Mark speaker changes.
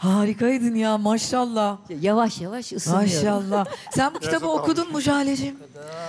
Speaker 1: Harikaydın ya maşallah.
Speaker 2: Yavaş yavaş ısınıyorum.
Speaker 1: Maşallah. Sen bu kitabı okudun mu Jale'cim?